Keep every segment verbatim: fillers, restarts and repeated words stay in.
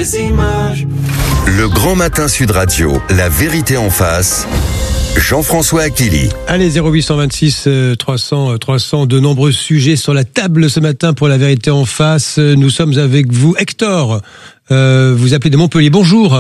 les images. Le Grand Matin Sud Radio, la vérité en face. Jean-François Achilly. Allez, zéro huit cent vingt-six trois cents trois cents, de nombreux sujets sur la table ce matin pour la vérité en face. Nous sommes avec vous, Hector. Euh, vous appelez de Montpellier. Bonjour.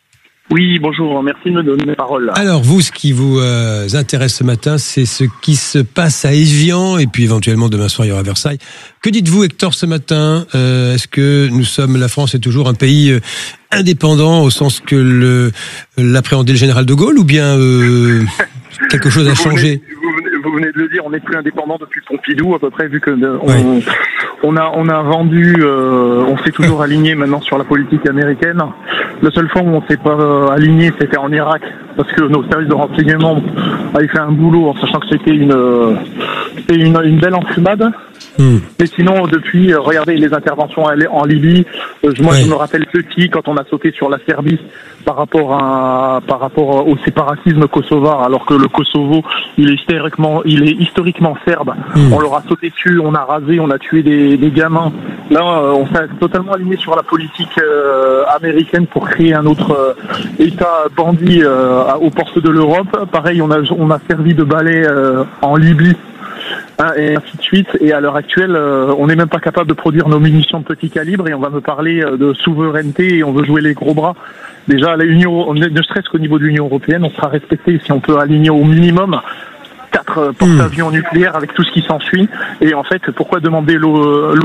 Oui, bonjour, merci de me donner la parole. Alors vous, ce qui vous euh, intéresse ce matin, c'est ce qui se passe à Évian et puis éventuellement demain soir il y aura Versailles. Que dites-vous, Hector, ce matin? euh, Est-ce que nous sommes, la France est toujours un pays euh, indépendant au sens que le, l'appréhendait le général de Gaulle, ou bien euh, quelque chose a changé? Vous venez, vous venez de le dire, on n'est plus indépendant depuis Pompidou à peu près, vu que euh, on, oui. on a on a vendu, euh, on s'est toujours aligné maintenant sur la politique américaine. La seule fois où on s'est pas euh, aligné, c'était en Irak, parce que nos services de renseignement avaient fait un boulot en sachant que c'était une euh, c'était une, une belle enfumade. Hmm. Mais sinon, depuis, euh, regardez les interventions en Libye. Euh, moi, ouais. je me rappelle petit quand on a sauté sur la Serbie par rapport à par rapport au séparatisme kosovar, alors que le Kosovo, il est historiquement, il est historiquement serbe. Hmm. On leur a sauté dessus, on a rasé, on a tué des, des gamins. Là, euh, on s'est totalement aligné sur la politique euh, américaine pour créer un autre euh, État bandit euh, aux portes de l'Europe. Pareil, on a on a servi de balai euh, en Libye. Hein, et ainsi de suite. Et à l'heure actuelle, euh, on n'est même pas capable de produire nos munitions de petit calibre et on va me parler euh, de souveraineté et on veut jouer les gros bras. Déjà, l'Union, ne serait-ce qu'au niveau de l'Union européenne, on sera respecté si on peut aligner au minimum quatre euh, porte-avions mmh. nucléaires avec tout ce qui s'ensuit. Et en fait, pourquoi demander l'autorisation ?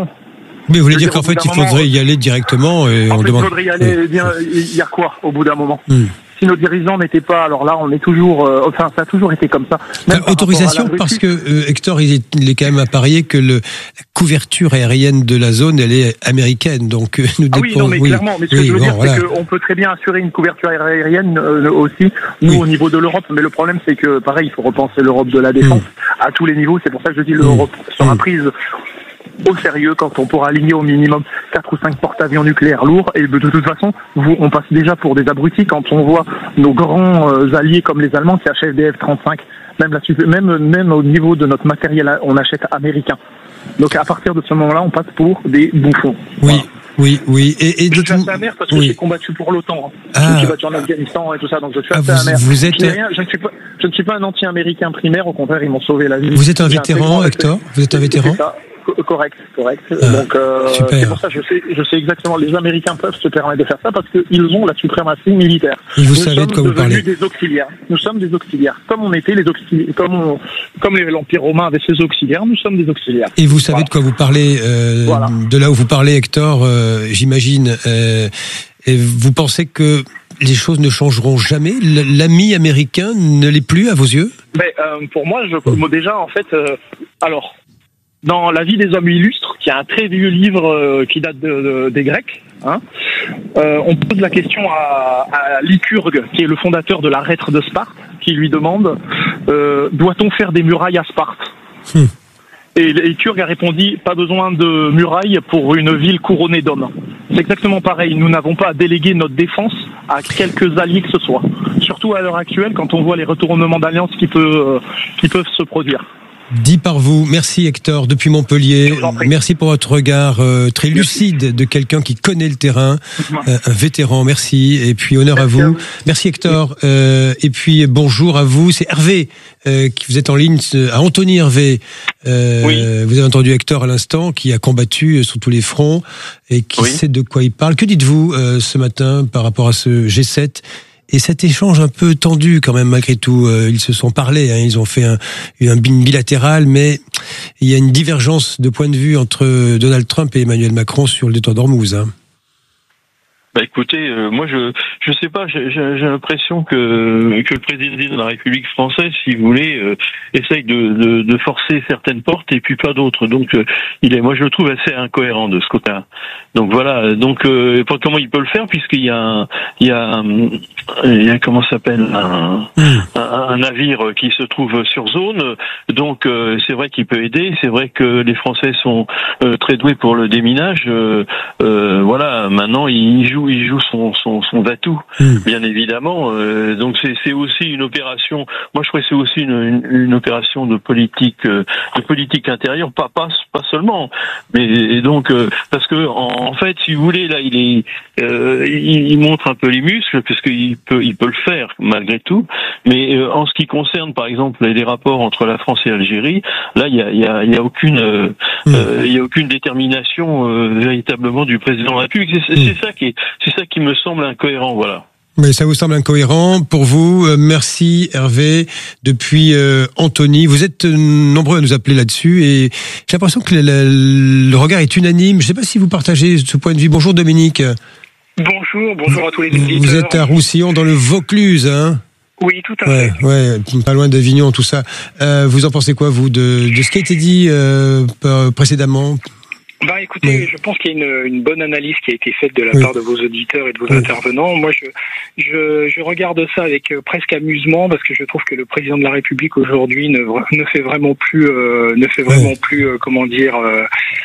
Mais vous voulez dire qu'en fait, il faudrait y aller directement et en on fait, demande. Il faudrait y aller. Bien, il y a quoi au bout d'un moment mmh. Si nos dirigeants n'étaient pas, alors là, on est toujours, euh, enfin, ça a toujours été comme ça. Même euh, autorisation, parce que euh, Hector, il est, il est quand même à parier que le, la couverture aérienne de la zone, elle est américaine, donc euh, nous. Ah oui, non, mais oui. clairement, mais ce oui, que je veux bon, dire, voilà. c'est qu'on peut très bien assurer une couverture aérienne euh, aussi, nous, oui. au niveau de l'Europe. Mais le problème, c'est que, pareil, il faut repenser l'Europe de la défense mmh. à tous les niveaux. C'est pour ça que je dis l'Europe mmh. sera prise au sérieux quand on pourra aligner au minimum quatre ou cinq porte-avions nucléaires lourds. Et de toute façon, vous, on passe déjà pour des abrutis quand on voit nos grands euh, alliés comme les Allemands qui achètent des F trente-cinq. Même, la, même, même au niveau de notre matériel, on achète américain. Donc à partir de ce moment-là, on passe pour des bouffons. Oui. Voilà. Oui, oui. Et, et je suis assez amer parce que oui. j'ai combattu pour l'OTAN. Hein. Ah. Je suis battu en Afghanistan et tout ça, donc je suis assez ah, amer. Vous êtes... je, rien, je, ne suis pas, je ne suis pas un anti-américain primaire, au contraire, ils m'ont sauvé la vie. Vous êtes un vétéran, Hector ? Vous êtes un vétéran ? C'est ça. Correct, correct. Ah, donc, euh, c'est pour ça que je sais, je sais exactement. Les Américains peuvent se permettre de faire ça parce qu'ils ont la suprématie militaire. Et vous Nous savez sommes de quoi vous parlez. Des auxiliaires. Nous sommes des auxiliaires. Comme on était les auxiliaires, comme on, comme l'Empire romain avait ses auxiliaires, nous sommes des auxiliaires. Et vous savez voilà. de quoi vous parlez. Euh, voilà. De là où vous parlez, Hector, euh, j'imagine. Euh, et vous pensez que les choses ne changeront jamais? L'ami américain ne l'est plus à vos yeux? Mais euh, pour moi, je, moi déjà, en fait, euh, alors. Dans La vie des hommes illustres, qui est un très vieux livre euh, qui date de, de, des Grecs, hein, euh, on pose la question à, à Lycurgue, qui est le fondateur de la Rètre de Sparte, qui lui demande euh, « Doit-on faire des murailles à Sparte hmm. ?» Et Lycurgue a répondu « Pas besoin de murailles pour une ville couronnée d'hommes. » C'est exactement pareil, nous n'avons pas à déléguer notre défense à quelques alliés que ce soit. Surtout à l'heure actuelle, quand on voit les retournements d'alliance qui, peut, euh, qui peuvent se produire. Dit par vous. Merci Hector depuis Montpellier. Merci pour votre regard euh, très lucide de quelqu'un qui connaît le terrain, euh, un vétéran. Merci et puis honneur merci à, vous. à vous. Merci Hector. Euh, et puis bonjour à vous. C'est Hervé euh, qui vous êtes en ligne à Antony Hervé. Euh, oui. Vous avez entendu Hector à l'instant qui a combattu sur tous les fronts et qui oui. sait de quoi il parle. Que dites-vous euh, ce matin par rapport à ce G sept? Et cet échange un peu tendu quand même malgré tout, euh, ils se sont parlé, hein, ils ont fait un, un bilatéral, mais il y a une divergence de point de vue entre Donald Trump et Emmanuel Macron sur le détroit d'Ormuz. Hein. Bah écoutez, euh, moi je je sais pas, j'ai, j'ai l'impression que que le président de la République française, si vous voulez, euh, essaye de, de de forcer certaines portes et puis pas d'autres. Donc euh, il est, moi je le trouve assez incohérent de ce côté-là. Donc voilà, donc euh, comment il peut le faire puisqu'il y a un, il y a un, il y a comment ça s'appelle un, un un navire qui se trouve sur zone. Donc euh, c'est vrai qu'il peut aider. C'est vrai que les Français sont euh, très doués pour le déminage. Euh, euh, voilà, maintenant ils jouent joue, il joue son son son atout, mmh. bien évidemment. Euh, donc c'est c'est aussi une opération. Moi, je crois que c'est aussi une, une, une opération de politique euh, de politique intérieure, pas pas pas seulement, mais et donc euh, parce que en, en fait, si vous voulez, là, il est euh, il, il montre un peu les muscles parce qu'il peut il peut le faire malgré tout. Mais euh, en ce qui concerne, par exemple, les rapports entre la France et l'Algérie, là, il y a il y a il y a aucune euh, mmh. euh, il y a aucune détermination euh, véritablement du président de la République. C'est, c'est, mmh. c'est ça qui est c'est ça qui me semble incohérent, voilà. Mais ça vous semble incohérent pour vous. Euh, merci Hervé. Depuis euh, Antony, vous êtes euh, nombreux à nous appeler là-dessus et j'ai l'impression que le, le, le regard est unanime. Je ne sais pas si vous partagez ce point de vue. Bonjour Dominique. Bonjour, bonjour à tous les auditeurs. Vous êtes à Roussillon dans le Vaucluse, hein? Oui, tout à ouais, fait. Ouais, pas loin d'Avignon, tout ça. Euh, vous en pensez quoi, vous, de, de ce qui a été dit euh, précédemment? Ben, écoutez, oui. je pense qu'il y a une, une bonne analyse qui a été faite de la oui. part de vos auditeurs et de vos oui. intervenants. Moi, je, je, je regarde ça avec presque amusement parce que je trouve que le président de la République aujourd'hui ne, ne fait vraiment plus, euh, ne fait vraiment oui. plus, euh, comment dire, euh,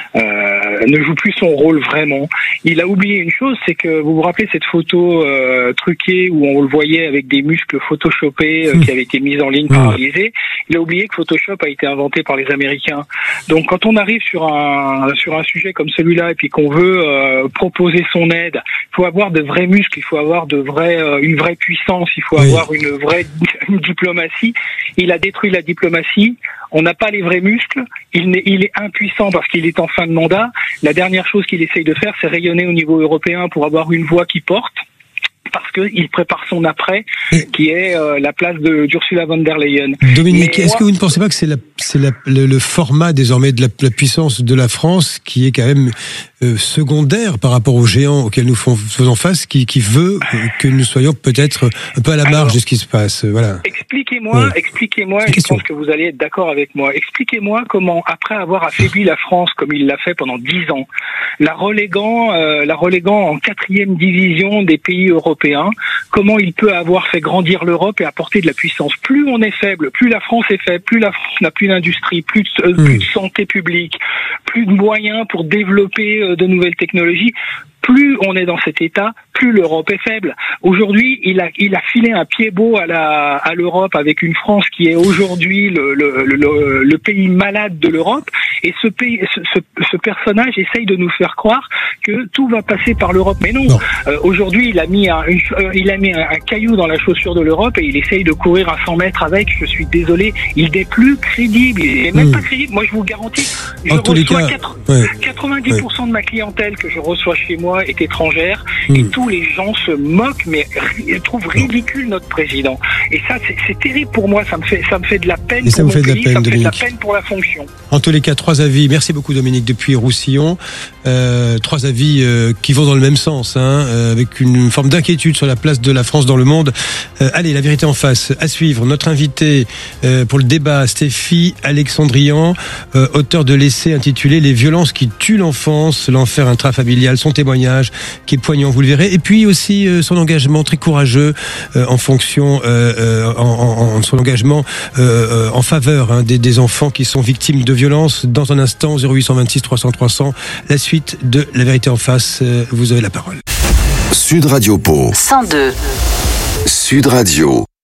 euh, ne joue plus son rôle vraiment. Il a oublié une chose, c'est que vous vous rappelez cette photo euh, truquée où on le voyait avec des muscles photoshopés euh, mmh. qui avaient été mis en ligne par Alizé. Il a oublié que Photoshop a été inventé par les Américains. Donc, quand on arrive sur un, sur un sujet comme celui-là et puis qu'on veut euh, proposer son aide, il faut avoir de vrais muscles, il faut avoir de vrais, euh, une vraie puissance, il faut oui. avoir une vraie une diplomatie. Il a détruit la diplomatie. On n'a pas les vrais muscles. Il est, il est impuissant parce qu'il est en fin de mandat. La dernière chose qu'il essaye de faire, c'est rayonner au niveau européen pour avoir une voix qui porte. Parce qu'il prépare son après, qui est euh, la place de d'Ursula von der Leyen. Dominique, Mais est-ce moi... que vous ne pensez pas que c'est, la, c'est la, le, le format désormais de la, la puissance de la France qui est quand même euh, secondaire par rapport aux géants auxquels nous faisons face, qui, qui veut que nous soyons peut-être un peu à la marge Alors, de ce qui se passe. Voilà. Expliquez-moi, ouais. expliquez-moi, et je pense que vous allez être d'accord avec moi. Expliquez-moi comment, après avoir affaibli la France comme il l'a fait pendant dix ans, la reléguant, euh, la reléguant en quatrième division des pays européens, comment il peut avoir fait grandir l'Europe et apporter de la puissance. Plus on est faible, plus la France est faible, plus la France n'a plus d'industrie, plus de, euh, mmh. plus de santé publique, plus de moyens pour développer euh, de nouvelles technologies. Plus on est dans cet état, plus l'Europe est faible. Aujourd'hui, il a, il a filé un pied beau à la, à l'Europe avec une France qui est aujourd'hui le, le, le, le pays malade de l'Europe. Et ce pays, ce, ce, ce personnage essaye de nous faire croire que tout va passer par l'Europe. Mais non. non. Euh, aujourd'hui, il a mis un, une, euh, il a mis un, un caillou dans la chaussure de l'Europe et il essaye de courir à cent mètres avec. Je suis désolé, il n'est plus crédible. Il n'est même mmh. pas crédible. Moi, je vous garantis, je en reçois cas, quatre, ouais. quatre-vingt-dix pour cent ouais. de ma clientèle que je reçois chez moi est étrangère mmh. et tous les gens se moquent mais ri- trouvent ridicule notre président et ça c'est, c'est terrible pour moi, ça me fait ça me fait de la peine et pour ça mon fait pays, peine, ça me Dominique. fait de la peine pour la fonction. En tous les cas, trois avis. Merci beaucoup Dominique depuis Roussillon. Euh, trois avis euh, qui vont dans le même sens, hein, euh, avec une forme d'inquiétude sur la place de la France dans le monde. Euh, allez, la vérité en face. À suivre, notre invité euh, pour le débat, Stéphie Alexandrian, euh, auteur de l'essai intitulé Les violences qui tuent l'enfance, l'enfer intrafamilial, son témoignage qui est poignant, vous le verrez. Et puis aussi euh, son engagement très courageux euh, en fonction, euh, en, en, en son engagement euh, en faveur hein, des, des enfants qui sont victimes de violences. Dans un instant, zéro huit deux six trois cents trois cents, la suite de La vérité en face. Euh, vous avez la parole. Sud Radio Pau. cent deux. Sud Radio.